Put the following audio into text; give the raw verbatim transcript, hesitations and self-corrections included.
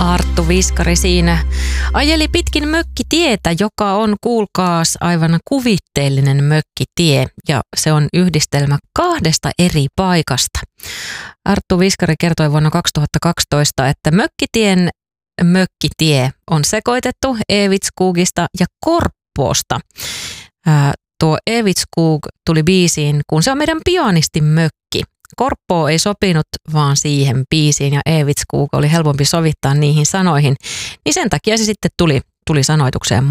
Arttu Viskari siinä ajeli pitkin mökkitietä, joka on, kuulkaas, aivan kuvitteellinen mökkitie, ja se on yhdistelmä kahdesta eri paikasta. Arttu Viskari kertoi vuonna kaksituhattakaksitoista, että mökkitien mökkitie on sekoitettu Evitskugista ja Korppoosta. Ää, tuo Evitskug tuli biisiin, kun se on meidän pianistin mökki. Korppoo ei sopinut vaan siihen biisiin ja Evitskug oli helpompi sovittaa niihin sanoihin, niin sen takia se sitten tuli, tuli sanoitukseen